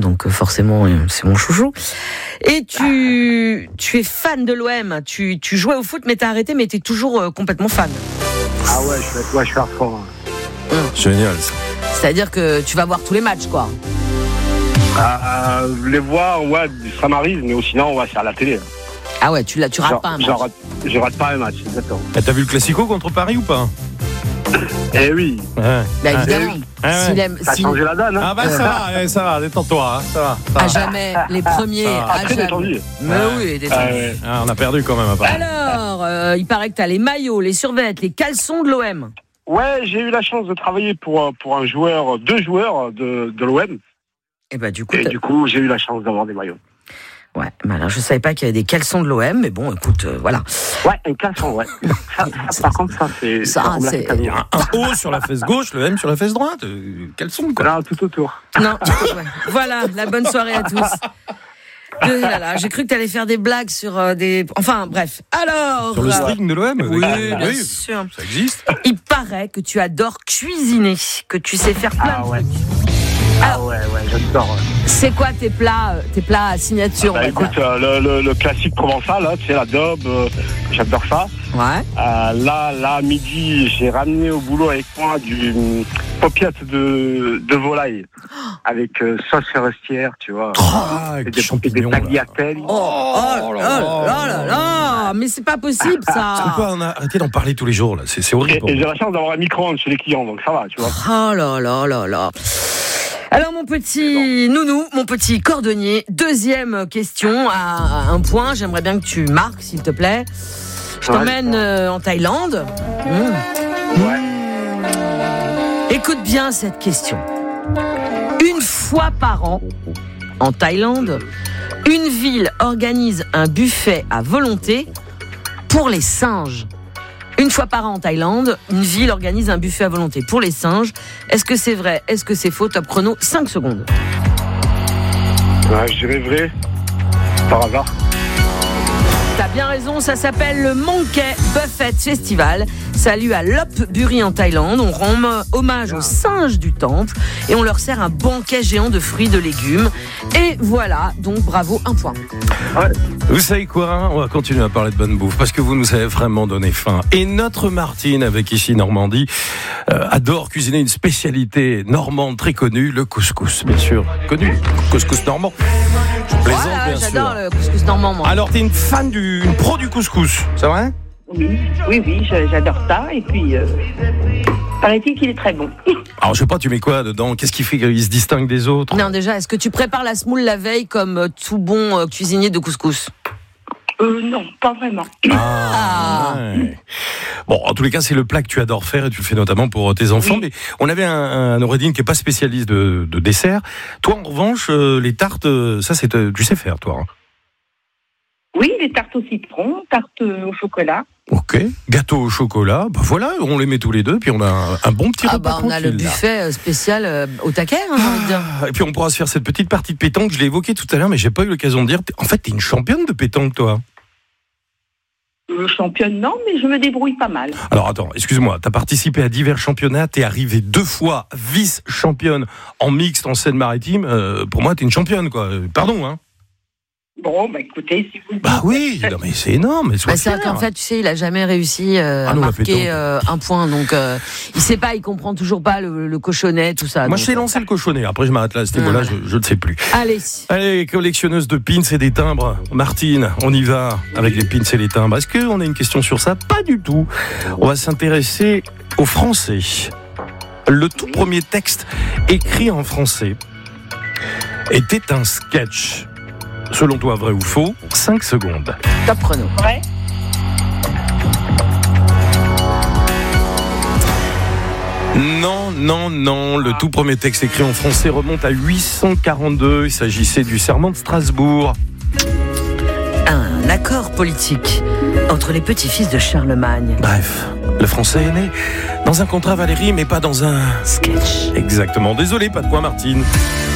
donc forcément c'est mon chouchou. Et tu es fan de l'OM, tu jouais au foot mais t'as arrêté, mais t'es toujours complètement fan. Ah ouais, je suis à fond. Génial ça. C'est-à-dire que tu vas voir tous les matchs, quoi. Les voir, ouais, ça m'arrive, mais sinon, ouais, c'est à la télé. Ah ouais, tu rates pas un match. Je rate pas un match, exactement. T'as vu le Classico contre Paris ou pas? Eh oui. Bah évidemment. Ça a changé la donne. Hein. Ah bah ça va, détends-toi, ça va. À jamais, les premiers, à jamais. Mais oui, détendu. On a perdu quand même à Paris. Alors, il paraît que t'as les maillots, les survêtements, les caleçons de l'OM. Ouais, j'ai eu la chance de travailler pour deux joueurs de l'OM. Et bah du coup, j'ai eu la chance d'avoir des maillots. Ouais, mais alors je savais pas qu'il y avait des caleçons de l'OM, mais bon, écoute, voilà. Ouais, un caleçon, ouais. Par contre, c'est... un O sur la fesse gauche, le M sur la fesse droite. Caleçon, quoi. Là, tout autour. Non, ouais. Voilà, la bonne soirée à tous. J'ai cru que tu allais faire des blagues sur des... Enfin, bref. Alors... Sur le string de l'OM? Oui, bien sûr. Ça existe. Il paraît que tu adores cuisiner, que tu sais faire plein de trucs. Alors, ouais, j'adore. C'est quoi tes plats à signature? Écoute, le classique provençal, là, tu sais, la daube, j'adore ça. Ouais. Là, midi, j'ai ramené au boulot avec moi du paupiette de volaille avec sauce forestière, tu vois. Avec des champignons. Des tagliatelles. Oh là, mais c'est pas possible, ça. On peut arrêter d'en parler tous les jours, là. C'est horrible. Et j'ai la chance d'avoir un micro-ondes chez les clients, donc ça va, tu vois. Oh là. Alors mon petit nounou, mon petit cordonnier, deuxième question à un point. J'aimerais bien que tu marques, s'il te plaît. Je t'emmène en Thaïlande. Ouais. Écoute bien cette question. Une fois par an, en Thaïlande, une ville organise un buffet à volonté pour les singes. Une fois par an en Thaïlande, une ville organise un buffet à volonté pour les singes. Est-ce que c'est vrai? Est-ce que c'est faux? Top chrono, 5 secondes. Ouais, je dirais vrai. Par hasard. T'as bien raison, ça s'appelle le Monkey Buffet Festival. Ça a lieu à Lopburi en Thaïlande. On rend hommage aux singes du temple et on leur sert un banquet géant de fruits, de légumes. Et voilà, donc bravo, un point. Ouais. Vous savez quoi? On va continuer à parler de bonne bouffe parce que vous nous avez vraiment donné faim. Et notre Martine, avec ici Normandie, adore cuisiner une spécialité normande très connue, le couscous, bien sûr. Connu, couscous normand. Je plaisante, voilà, bien sûr. J'adore le couscous normand, moi. Alors, t'es une fan une pro du couscous, c'est vrai? Oui, j'adore ça. Et puis, paraît-il qu'il est très bon. Alors, je sais pas, tu mets quoi dedans? Qu'est-ce qui fait qu'il se distingue des autres? Non, déjà, est-ce que tu prépares la semoule la veille comme tout bon cuisinier de couscous? Non, pas vraiment. Ouais. Bon, en tous les cas, c'est le plat que tu adores faire et tu le fais notamment pour tes enfants. Oui. Mais on avait un Noureddin qui est pas spécialiste de dessert. Toi, en revanche, les tartes, ça, tu sais faire, toi. Hein. Oui, les tartes au citron, tartes au chocolat. Ok, gâteau au chocolat, bah voilà, on les met tous les deux, puis on a un bon petit repas. On a le buffet spécial au taquet, hein, j'ai envie de dire. Et puis on pourra se faire cette petite partie de pétanque, je l'ai évoqué tout à l'heure, mais j'ai pas eu l'occasion de dire. En fait, t'es une championne de pétanque, toi. Championne, non, mais je me débrouille pas mal. Alors attends, excuse-moi, t'as participé à divers championnats, t'es arrivée 2 fois vice-championne en mixte en Seine-Maritime. Pour moi, t'es une championne, quoi. Pardon, hein. Bon, écoutez, si vous... Bah oui, non, mais c'est énorme. C'est vrai qu'en fait, tu sais, il a jamais réussi à marquer un point, donc il sait pas, il comprend toujours pas le cochonnet, tout ça. Moi, je sais lancer le cochonnet. Après, je m'arrête là à ce niveau-là, je ne sais plus. Allez, collectionneuse de pins et des timbres. Martine, on y va avec les pins et les timbres. Est-ce qu'on a une question sur ça? Pas du tout. On va s'intéresser au français. Le tout premier texte écrit en français était un sketch. Selon toi, vrai ou faux? 5 secondes. Top chrono. Ouais. Non. Le tout premier texte écrit en français remonte à 842. Il s'agissait du serment de Strasbourg. Un accord politique entre les petits-fils de Charlemagne. Bref, le français est né dans un contrat Valérie, mais pas dans un sketch. Exactement. Désolé, pas de point, Martine.